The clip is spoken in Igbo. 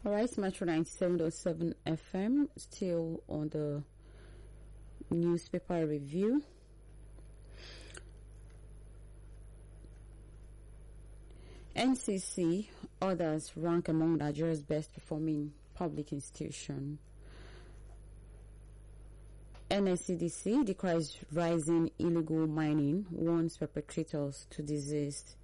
All right, Metro 97.7 FM, still on the newspaper review. NCC, others rank among Nigeria's best performing public institution. NSCDC decries rising illegal mining, warns perpetrators to desist.